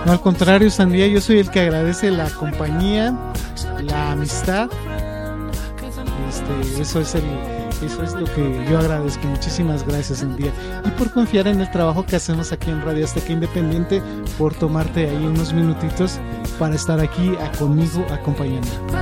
No, al contrario, Sandía, yo soy el que agradece la compañía, la amistad. Eso es lo que yo agradezco. Muchísimas gracias, Sandía, y por confiar en el trabajo que hacemos aquí en Radio Azteca Independiente, por tomarte ahí unos minutitos para estar aquí conmigo acompañando.